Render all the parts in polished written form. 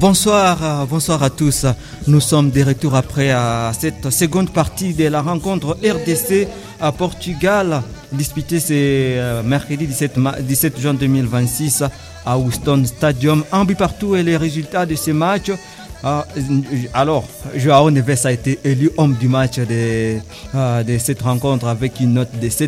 Bonsoir à tous. Nous sommes de retour après cette seconde partie de la rencontre RDC à Portugal, disputée ce mercredi 17 juin 2026 à Houston Stadium. Un but partout et les résultats de ce match. Alors, João Neves a été élu homme du match de cette rencontre avec une note de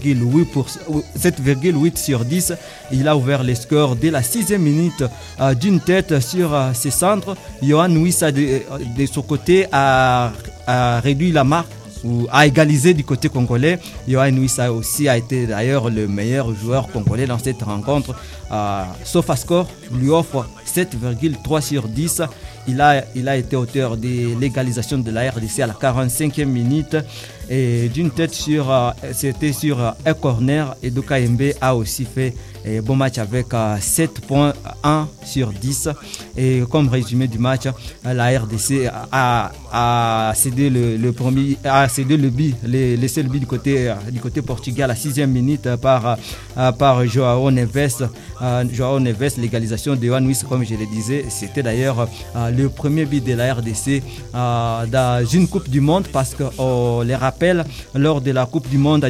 7,8 sur 10. Il a ouvert les scores dès la 6e minute d'une tête sur ses centres. Yohan Wissa de son côté a réduit la marque ou a égalisé du côté congolais. Yohan Wissa aussi a été d'ailleurs le meilleur joueur congolais dans cette rencontre. SofaScore lui offre 7,3 sur 10. Il a été auteur de l'égalisation de la RDC à la 45e minute et d'une tête c'était sur un corner. Et Dokayembe a aussi fait un bon match avec 7,1 sur 10. Et comme résumé du match, la RDC a cédé le but, laissé le but du côté portugais à la 6e minute par João Neves. João Neves, l'égalisation de Yohan Wissa, comme je le disais, c'était d'ailleurs le premier but de la RDC dans une Coupe du Monde, parce qu'on les rappelle, lors de la Coupe du Monde à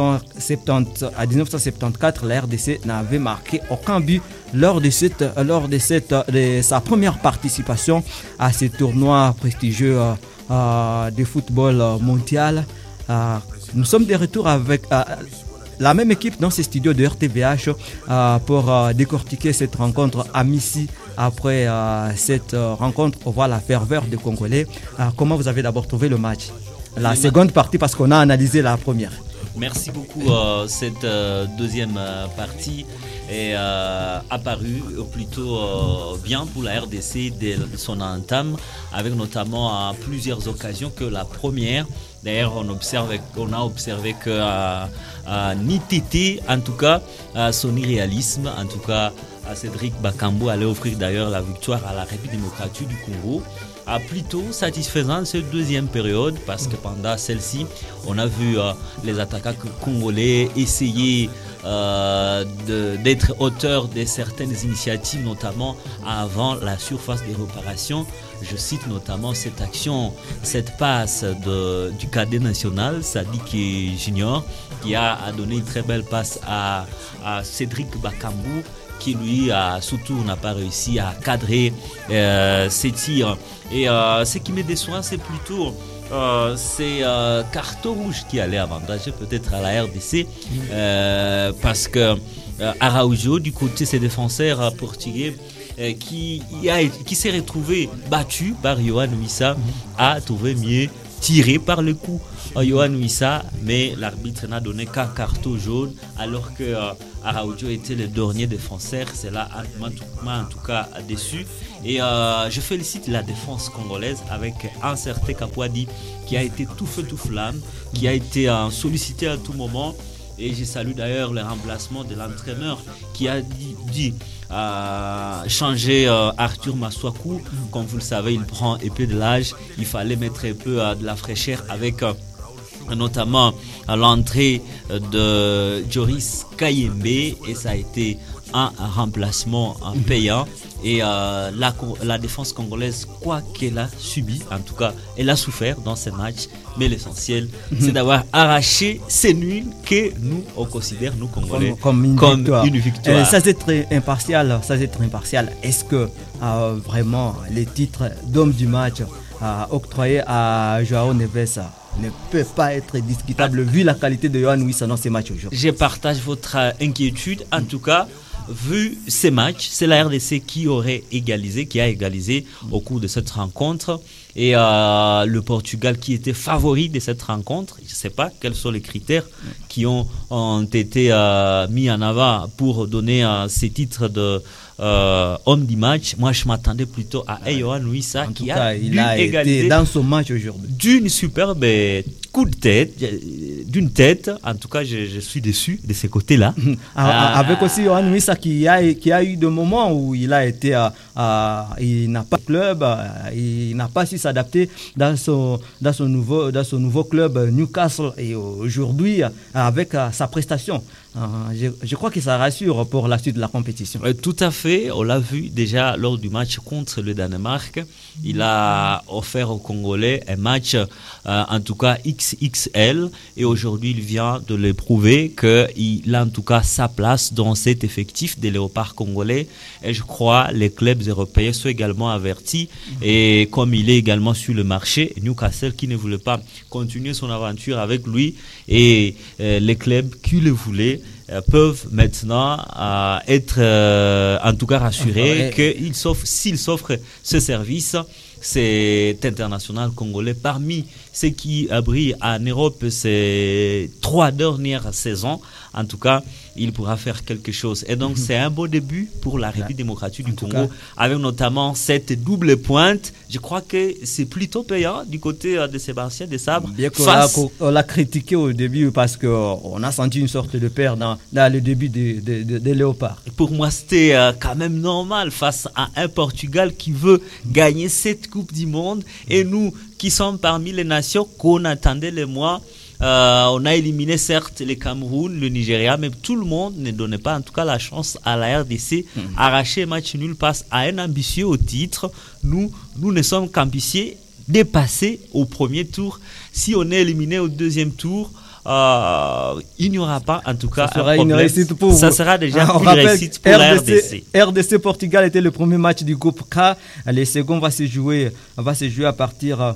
1974, la RDC n'avait marqué aucun but lors de sa première participation à ce tournoi prestigieux de football mondial. Nous sommes de retour avec la même équipe dans ces studios de RTVH pour décortiquer cette rencontre à Missy. Après cette rencontre, on voit la ferveur des Congolais. Comment vous avez d'abord trouvé le match? La seconde partie, parce qu'on a analysé la première. Merci beaucoup. Cette deuxième partie est apparue plutôt bien pour la RDC dès son entame, avec notamment plusieurs occasions que la première. D'ailleurs, on a observé que Nitete, en tout cas, son irréalisme, en tout cas, Cédric Bakambu allait offrir d'ailleurs la victoire à la République démocratique du Congo. Plutôt satisfaisant cette deuxième période, parce que pendant celle-ci, on a vu les attaquants congolais essayer d'être auteurs de certaines initiatives, notamment avant la surface de réparation. Je cite notamment cette action, cette passe du cadet national, Sadik Junior, qui a donné une très belle passe à Cédric Bakambu, qui lui surtout n'a pas réussi à cadrer ses tirs. Et ce qui me déçoit, c'est plutôt ces cartons rouges qui allaient avantager peut-être à la RDC, parce que Araujo, du côté de ses défenseurs portugais, qui s'est retrouvé battu par Yohan Wissa, a trouvé mieux tiré par le coup Yohan Wissa, mais l'arbitre n'a donné qu'un carton jaune, alors que Araujo était le dernier défenseur. Cela m'a en tout cas déçu. Et je félicite la défense congolaise avec un certain Kapouadi qui a été tout feu tout flamme, qui a été sollicité à tout moment. Et je salue d'ailleurs le remplacement de l'entraîneur qui a dit changer Arthur Maswaku. Comme vous le savez, il prend un peu de l'âge. Il fallait mettre un peu de la fraîcheur avec notamment l'entrée de Joris Kayembe, et ça a été un remplacement payant. Et la défense congolaise, quoi qu'elle a subi, en tout cas elle a souffert dans ce match, mais l'essentiel c'est d'avoir arraché ces nuls que nous on considère, nous Congolais, comme une victoire. Ça c'est très impartial. Est-ce que vraiment les titres d'homme du match octroyés à João Neves ne peut pas être discutable vu la qualité de Yohan Wissa dans ces matchs aujourd'hui? Je partage votre inquiétude. En tout cas, vu ces matchs, c'est la RDC qui a égalisé au cours de cette rencontre. Et le Portugal qui était favori de cette rencontre. Je ne sais pas quels sont les critères qui ont été mis en avant pour donner ces titres de homme du match. Moi, je m'attendais plutôt à Yohan Wissa, qui a été dans son match aujourd'hui d'une superbe coup de tête, d'une tête. En tout cas, je suis déçu de ces côtés-là. Avec aussi Yohan Wissa qui a eu des moments où il a été, il n'a pas de club, il n'a pas su s'adapter dans son nouveau club Newcastle. Et aujourd'hui, avec sa prestation, Je crois que ça rassure pour la suite de la compétition. Tout à fait, on l'a vu déjà lors du match contre le Danemark. Il a offert aux Congolais un match, en tout cas XXL, et aujourd'hui il vient de le prouver qu'il a en tout cas sa place dans cet effectif des Léopards congolais. Et je crois les clubs européens sont également avertis. Et comme il est également sur le marché, Newcastle qui ne voulait pas continuer son aventure avec lui, et les clubs qui le voulaient peuvent maintenant être en tout cas rassurés s'il s'offre ce service, cet international congolais parmi ceux qui brillent en Europe ces 3 dernières saisons. En tout cas, il pourra faire quelque chose. Et donc, c'est un beau début pour la République démocratique du Congo, avec notamment cette double pointe. Je crois que c'est plutôt payant du côté de Sébastien Desabre. Bien qu'on l'a critiqué au début parce qu'on a senti une sorte de peur dans le début des Léopards. Pour moi, c'était quand même normal face à un Portugal qui veut gagner cette Coupe du Monde. Et nous, qui sommes parmi les nations qu'on attendait les mois, on a éliminé certes le Cameroun, le Nigeria, mais tout le monde ne donnait pas en tout cas la chance à la RDC. Arracher match nul passe à un ambitieux au titre. Nous ne sommes qu'ambitieux dépasser au premier tour. Si on est éliminé au deuxième tour, il n'y aura pas en tout cas ça sera une réussite pour vous. Ça sera déjà une réussite pour la RDC. RDC Portugal était le premier match du groupe K. Les seconds va se jouer à partir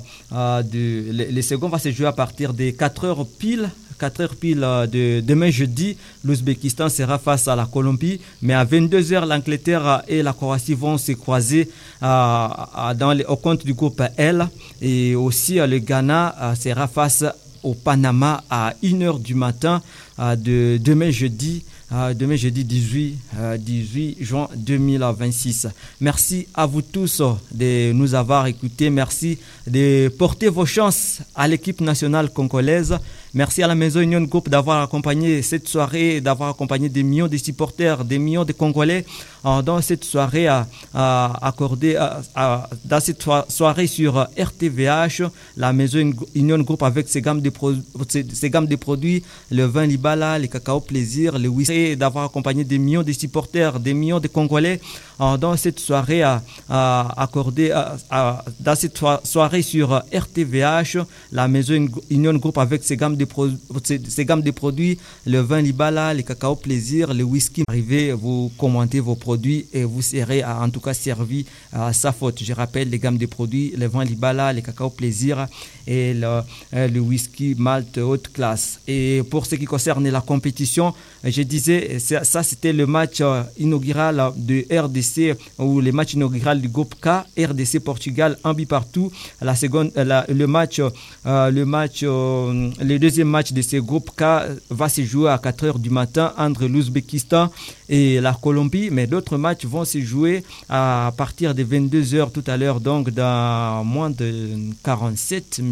des 4 heures pile. 4 heures pile de demain jeudi. L'Ouzbékistan sera face à la Colombie, mais à 22h l'Angleterre et la Croatie vont se croiser au compte du groupe L, et aussi le Ghana sera face au Panama à 1h du matin de demain jeudi 18 juin 2026. Merci à vous tous de nous avoir écoutés. Merci de porter vos chances à l'équipe nationale congolaise. Merci à la Maison Union Group d'avoir accompagné cette soirée, d'avoir accompagné des millions de supporters, des millions de Congolais dans cette soirée dans cette soirée sur RTVH. La Maison Union Group avec ses gammes de produits, le vin Libala, le cacao plaisir, le whisky, d'avoir accompagné des millions de supporters, des millions de Congolais dans cette soirée dans cette soirée sur RTVH. La Maison Union Group avec ses gammes de produits, le vin Libala, le cacao plaisir, le whisky. Arrivez, vous commentez vos produits et vous serez en tout cas servi à sa faute. Je rappelle les gammes de produits, le vin Libala, le cacao plaisir et le whisky Malte haute classe. Et pour ce qui concerne la compétition, je disais, ça c'était le match inaugural de RDC, ou le match inaugural du groupe K, RDC Portugal, un but partout. Le deuxième match de ce groupe K va se jouer à 4h du matin entre l'Ouzbékistan et la Colombie, mais d'autres matchs vont se jouer à partir de 22h tout à l'heure, donc dans moins de 47 minutes.